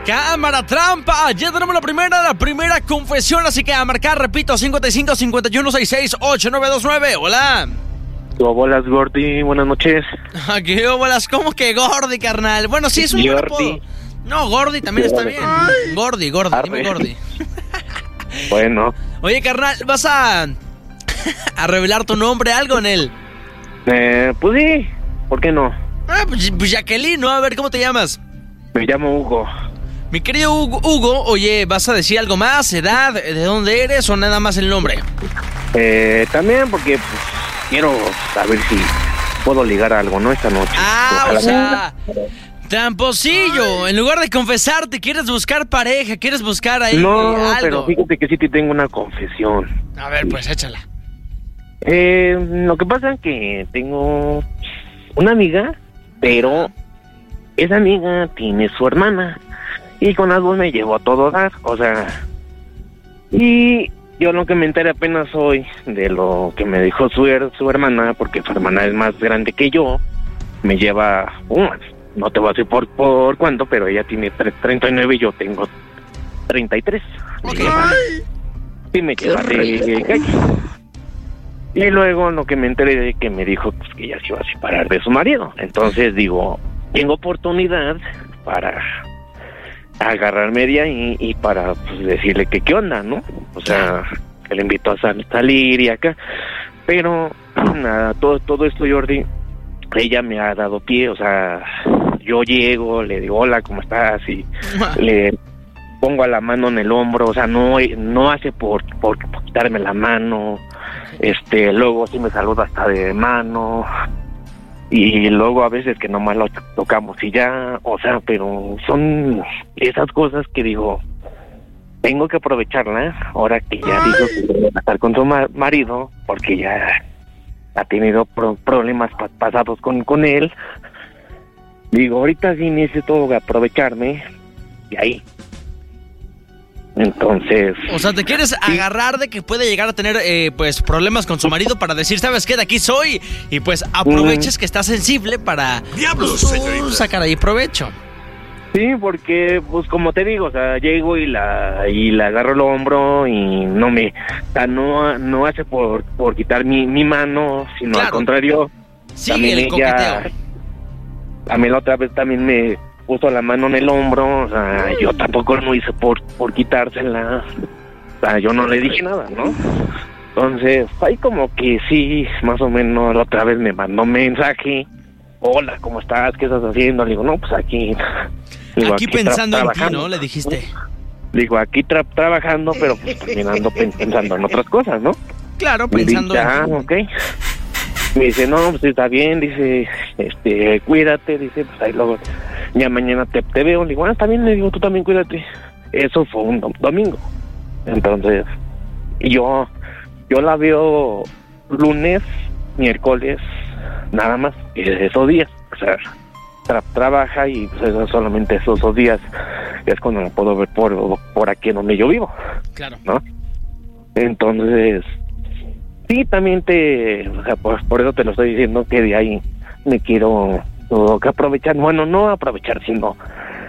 Cámara trampa, ya tenemos la primera confesión, así que a marcar, repito, 55 51 66 8929. Hola. Bolas, Gordy, buenas noches. ¿Qué bolas? ¿Cómo que Gordy, carnal? Bueno, sí, es un buen apodo. No, Gordy también está bien. Gordy, dime Gordy. Bueno. Oye, carnal, ¿vas a revelar tu nombre, algo en él? Pues sí, ¿por qué no? Pues Jacqueline, ¿no? A ver, ¿cómo te llamas? Me llamo Hugo. Mi querido Hugo, oye, ¿vas a decir algo más? ¿Edad? ¿De dónde eres o nada más el nombre? También porque pues, quiero saber si puedo ligar algo, ¿no? Esta noche. O sea, tramposillo. En lugar de confesarte, quieres buscar pareja, quieres buscar ahí algo. Pero fíjate que sí te tengo una confesión. A ver, pues échala. Lo que pasa es que tengo una amiga, pero esa amiga tiene su hermana. Y con las dos me llevo a todo dar, o sea... Y yo lo que me enteré apenas hoy de lo que me dijo su hermana, porque su hermana es más grande que yo, me lleva... no te voy a decir por cuánto, pero ella tiene 39 y yo tengo 33. Okay. Sí, me lleva de calle. Y luego lo que me enteré de que me dijo pues, que ella se iba a separar de su marido. Entonces digo, tengo oportunidad para agarrarme de ahí y para pues, decirle que qué onda, ¿no? O sea, que le invito a salir y acá. Pero nada, todo esto, Jordi, ella me ha dado pie, o sea, yo llego, le digo hola, ¿cómo estás? Y le pongo a la mano en el hombro, o sea, no hace por quitarme la mano. Luego sí me saluda hasta de mano. Y luego a veces que nomás lo tocamos y ya, o sea, pero son esas cosas que digo, tengo que aprovecharla, ahora que ya dijo que va a estar con su marido, porque ya ha tenido problemas pasados con él. Digo, ahorita sí necesito aprovecharme de ahí. Entonces... O sea, ¿te quieres agarrar de que puede llegar a tener pues problemas con su marido para decir, ¿sabes qué? De aquí soy. Y pues aproveches que está sensible para sacar ahí provecho. Sí, porque pues como te digo, o sea, llego y la agarro el hombro y no hace por quitar mi mano, sino al contrario. Sí, también el coqueteo. También la otra vez también me puso la mano en el hombro, o sea, yo tampoco lo hice por quitársela, o sea, yo no le dije nada, ¿no? Entonces, ahí como que sí, más o menos la otra vez me mandó un mensaje, hola, ¿cómo estás? ¿Qué estás haciendo? Le digo, no, pues aquí... Digo, aquí pensando en ti, ¿no? Le dijiste. Digo, aquí trabajando, pero pues también ando pensando en otras cosas, ¿no? Claro, pensando en... ok. Me dice, no, pues está bien, dice, cuídate, dice, pues ahí luego, ya mañana te veo. Le digo, está bien, le digo, tú también cuídate. Eso fue un domingo. Entonces, yo la veo lunes, miércoles, nada más, esos días. O sea, trabaja y pues solamente esos 2 días es cuando la puedo ver por aquí donde yo vivo. Claro. ¿No? Entonces... Sí, también o sea, por eso te lo estoy diciendo, que de ahí me quiero que aprovechar, bueno, no aprovechar, sino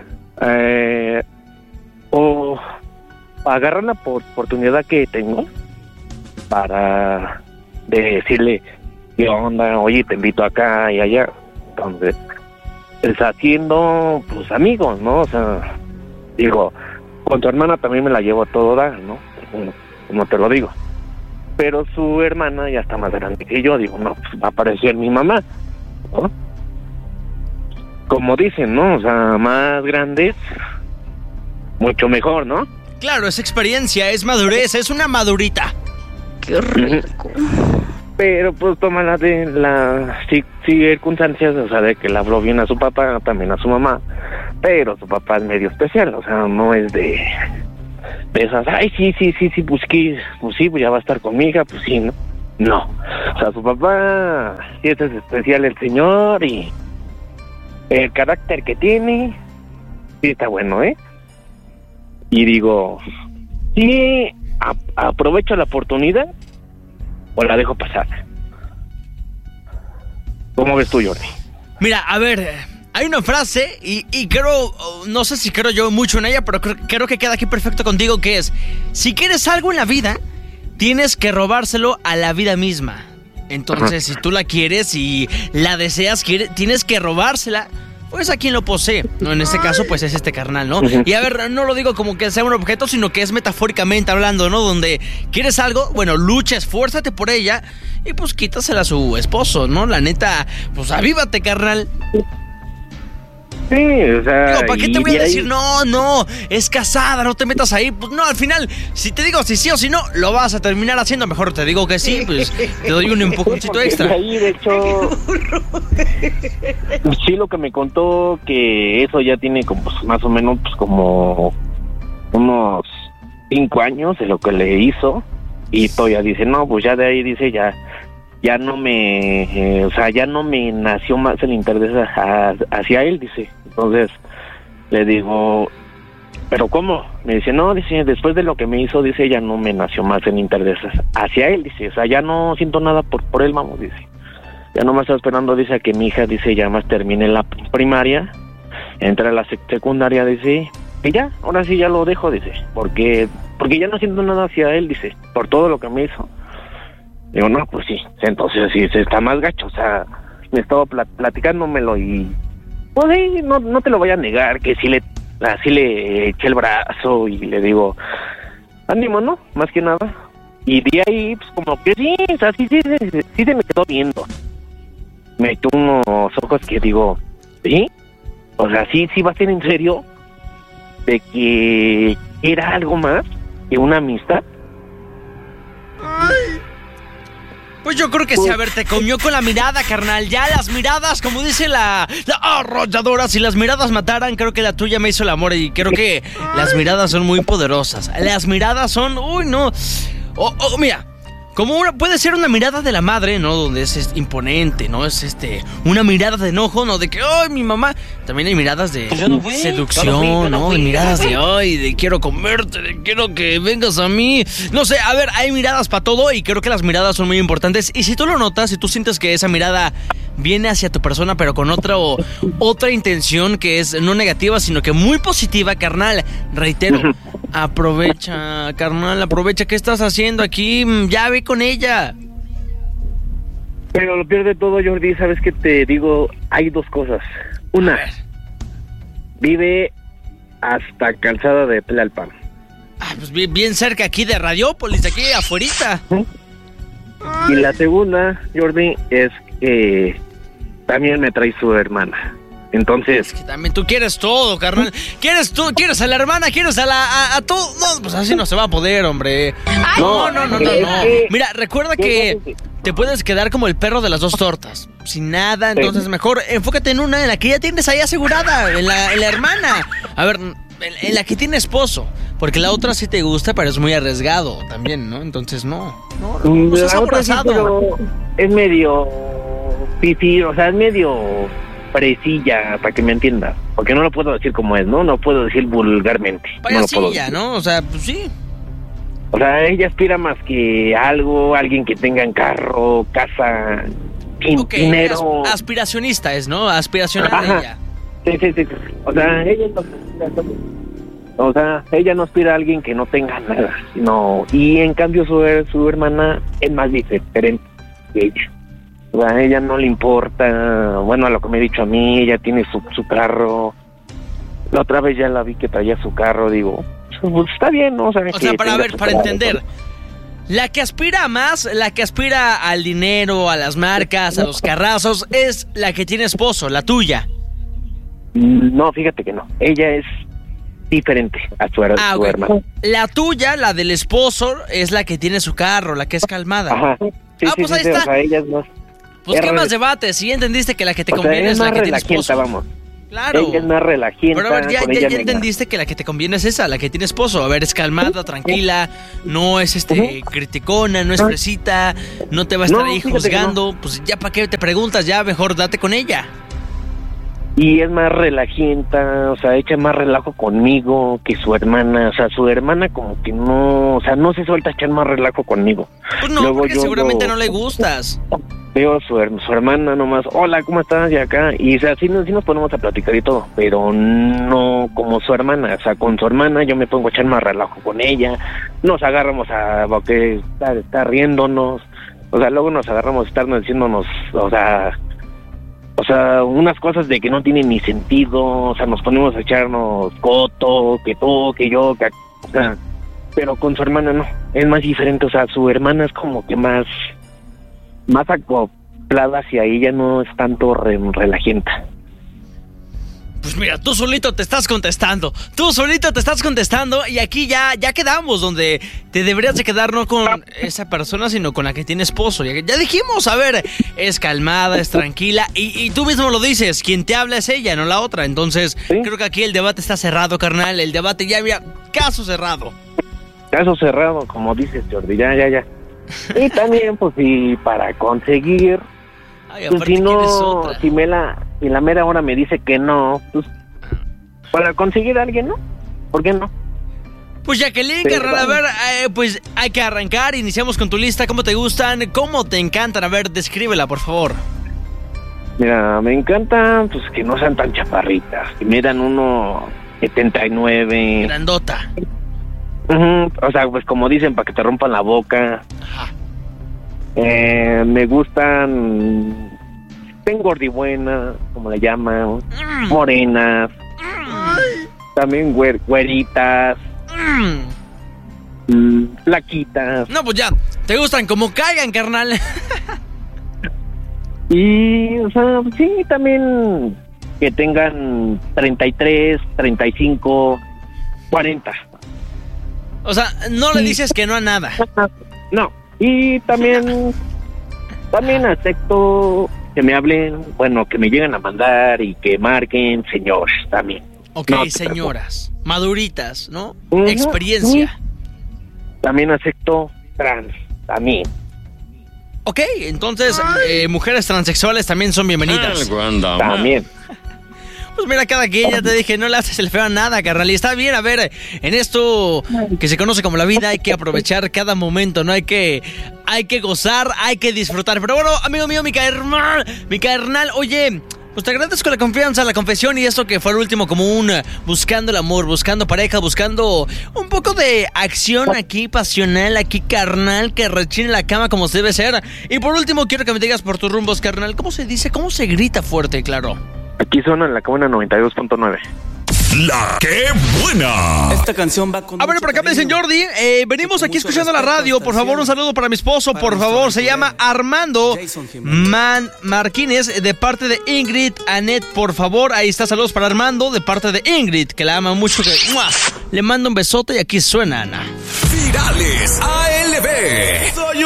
o agarrar la oportunidad que tengo para decirle qué onda, oye, te invito acá y allá. Entonces, es haciendo, pues, amigos, ¿no? O sea, digo, con tu hermana también me la llevo a todo dar, ¿no? Como te lo digo. Pero su hermana ya está más grande que yo. Digo, no, pues va a parecer mi mamá, ¿no? Como dicen, ¿no? O sea, más grandes, mucho mejor, ¿no? Claro, es experiencia, es madurez, es una madurita. Qué rico. Pero pues toma las circunstancias, o sea, de que le habló bien a su papá, también a su mamá. Pero su papá es medio especial, o sea, no es de esas, ay, sí, pues sí, pues ya va a estar conmigo, pues sí, ¿no? No, o sea, su papá, sí es especial el señor y el carácter que tiene, sí está bueno, ¿eh? Y digo, sí, aprovecho la oportunidad o la dejo pasar. ¿Cómo ves tú, Jordi? Mira, a ver, Hay una frase y creo, no sé si creo yo mucho en ella, pero creo que queda aquí perfecto contigo, que es: si quieres algo en la vida, tienes que robárselo a la vida misma. Entonces, si tú la quieres y la deseas, tienes que robársela, pues a quien lo posee, ¿no? En este caso, pues es este carnal, ¿no? Y a ver, no lo digo como que sea un objeto, sino que es metafóricamente hablando, ¿no? Donde quieres algo, bueno, lucha, esfuérzate por ella y pues quítasela a su esposo, ¿no? La neta, pues avívate, carnal. Sí, o sea... Digo, ¿para qué te voy a decir, no, es casada, no te metas ahí? Pues no, al final, si te digo si sí o si no, lo vas a terminar haciendo. Mejor te digo que sí, pues te doy un empujoncito extra. De ahí, de hecho, sí, lo que me contó, que eso ya tiene como, pues, más o menos, pues, como unos 5 años de lo que le hizo. Y todavía dice, no, pues ya de ahí, dice, ya no me, o sea, ya no me nació más el interés hacia él, dice. Entonces le digo, ¿pero cómo? Me dice, no, dice, después de lo que me hizo, dice, ya no me nació más el interés hacia él, dice. O sea, ya no siento nada por él, vamos, dice. Ya no me está esperando, dice, a que mi hija, dice, ya más termine la primaria, entre a la secundaria, dice, y ya, ahora sí ya lo dejo, dice, porque ya no siento nada hacia él, dice, por todo lo que me hizo. Digo, no, pues sí, entonces sí, se está más gacho, o sea, me estaba platicándomelo y, pues sí, no te lo voy a negar, que sí le eché el brazo y le digo, ánimo, ¿no? Más que nada. Y de ahí, pues como que sí, o sea, sí se me quedó viendo. Me echó unos ojos que digo, ¿sí? O sea, sí va a ser en serio de que era algo más que una amistad. Pues yo creo que sí, a ver, te comió con la mirada, carnal. Ya las miradas, como dice la arrolladora, si las miradas mataran, creo que la tuya me hizo el amor. Y creo que las miradas son muy poderosas. Las miradas son, uy, no. Mira, como puede ser una mirada de la madre, ¿no? Donde es imponente, ¿no? Es una mirada de enojo, ¿no? De que, ¡ay, mi mamá! También hay miradas de seducción, ¿no? De miradas de, ¡ay, de quiero comerte, de quiero que vengas a mí! No sé, a ver, hay miradas para todo y creo que las miradas son muy importantes. Y si tú lo notas, si tú sientes que esa mirada viene hacia tu persona, pero con otra intención que es no negativa, sino que muy positiva, carnal, reitero, aprovecha, carnal, aprovecha. ¿Qué estás haciendo aquí? Ya ve con ella. Pero lo peor de todo, Jordi, ¿sabes qué te digo? Hay dos cosas. Una, vive hasta Calzada de Tlalpan. Pues bien cerca aquí de Radiópolis, de aquí afuerita. Y la segunda, Jordi, es que también me trae su hermana. Entonces... Es que también tú quieres todo, carnal. ¿Quieres a la hermana? ¿Quieres a todo? No, pues así no se va a poder, hombre. No. Mira, recuerda que te puedes quedar como el perro de las dos tortas. Sin nada, entonces mejor enfócate en una, en la que ya tienes ahí asegurada, en la hermana. A ver, en la que tiene esposo. Porque la otra sí te gusta, pero es muy arriesgado también, ¿no? Entonces no seas abrazado. Sí, pero es medio pipí, o sea, es medio parecilla, para que me entiendas. Porque no lo puedo decir como es, ¿no? No puedo decir vulgarmente. Payasilla, ¿no? O sea, pues sí. O sea, ella aspira más que alguien que tenga en carro, casa, dinero. Aspiracionista es, ¿no? Aspiracional ella. Sí. O sea, ella no aspira a alguien que no tenga nada, no. Y en cambio su hermana es más diferente que ella. O sea, a ella no le importa, bueno, a lo que me ha dicho a mí, ella tiene su carro. La otra vez ya la vi que traía su carro, digo, pues está bien, ¿no? O sea, para entender, la que aspira a más, la que aspira al dinero, a las marcas, a los carrazos, es la que tiene esposo, la tuya. No, fíjate que no, ella es diferente a su hermana. La tuya, la del esposo, es la que tiene su carro, la que es calmada. Ajá. Pues ahí está. O sea, ella es más... Pues qué más debate, si entendiste que la que te conviene es la que tiene esposo. Vamos. Claro. Ella es más relajienta. Pero a ver, ya entendiste que la que te conviene es esa, la que tiene esposo. A ver, es calmada, tranquila, no es criticona, no es fresita, no te va a estar ahí juzgando. No. Pues ya para qué te preguntas, ya mejor date con ella. Y es más relajienta, o sea, echa más relajo conmigo que su hermana. O sea, su hermana como que no, o sea, no se suelta a echar más relajo conmigo. Pues no, luego porque seguramente no le gustas. veo su hermana nomás, hola, ¿cómo estás? Y acá, y o sea, sí nos ponemos a platicar y todo, pero no como su hermana, o sea, con su hermana yo me pongo a echar más relajo con ella, nos agarramos a porque está riéndonos, o sea, luego nos agarramos a estarnos diciéndonos, o sea, unas cosas de que no tienen ni sentido, o sea, nos ponemos a echarnos coto, que tú, que yo, que, o sea, pero con su hermana no, es más diferente, o sea, su hermana es como que más acoplada hacia ella, no es tanto relajenta. Pues mira, tú solito te estás contestando y aquí ya quedamos donde te deberías de quedar no con esa persona, sino con la que tiene esposo. Ya dijimos, a ver, es calmada, es tranquila y tú mismo lo dices, quien te habla es ella, no la otra. Entonces, ¿sí? Creo que aquí el debate está cerrado, carnal, el debate ya había caso cerrado. Caso cerrado, como dices, Jordi, ya. Y también, pues, si para conseguir, ay, pues, si no, si la mera hora me dice que no, pues, para conseguir a alguien, ¿no? ¿Por qué no? Pues Jacqueline, carnal, a ver, pues hay que arrancar, iniciamos con tu lista, ¿cómo te gustan? ¿Cómo te encantan? A ver, descríbela, por favor. Mira, me encantan, pues, que no sean tan chaparritas, que midan 1.79. Grandota. O sea, pues como dicen, para que te rompan la boca. Ajá. Me gustan, estén gordibuenas, como le llaman, morenas, también güeritas, flaquitas. No, pues ya, te gustan como caigan, carnal. Y, o sea, sí, también que tengan 33, 35, 40. O sea, no le dices que no a nada. No, y también acepto que me hablen, bueno, que me lleguen a mandar y que marquen señores también. Ok, no, señoras, maduritas, ¿no? Experiencia. Sí. También acepto trans, también. Ok, entonces, mujeres transexuales también son bienvenidas. También. Pues mira, cada quien, ya te dije, no le haces el feo a nada, carnal. Y está bien, a ver, en esto que se conoce como la vida hay que aprovechar cada momento, ¿no? Hay que gozar, hay que disfrutar. Pero bueno, amigo mío, mi carnal, oye, pues te agradezco la confianza, la confesión y esto que fue el último como buscando el amor, buscando pareja, buscando un poco de acción aquí, pasional, aquí, carnal, que rechine la cama como se debe ser. Y por último, quiero que me digas por tus rumbos, carnal, ¿cómo se dice? ¿Cómo se grita fuerte, claro? Aquí suena en la Cabana 92.9. La que buena. Esta canción va con. A ver, por acá me dicen Jordi. Venimos aquí escuchando la radio. Por favor, un saludo para mi esposo. Por favor, se llama Armando Martínez, de parte de Ingrid Anet. Por favor, ahí está. Saludos para Armando, de parte de Ingrid, que la ama mucho. ¡Mua! Le mando un besote y aquí suena Ana. Virales ALB. Soy